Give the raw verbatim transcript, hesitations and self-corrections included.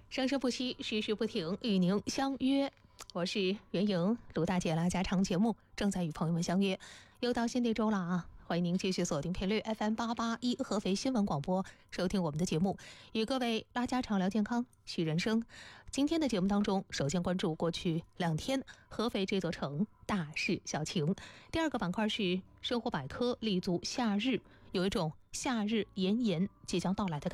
生生不息，时时不停，与您相约。我是袁莹，卢大姐拉家常节目正在与朋友们相约，又到新的一周了啊！欢迎您继续锁定频率 F M 八八一合肥新闻广播，收听我们的节目，与各位拉家常聊健康，续人生。今天的节目当中，首先关注过去两天合肥这座城大事小情。第二个板块是生活百科，立足夏日，有一种夏日炎炎即将到来的感觉。